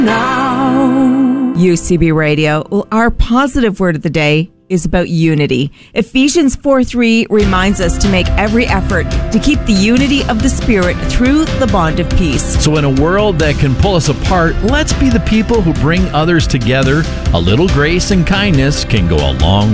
UCB Radio. Well, our positive word of the day is about unity. Ephesians 4:3 reminds us to make every effort to keep the unity of the Spirit through the bond of peace. So in a world that can pull us apart, let's be the people who bring others together. A little grace and kindness can go a long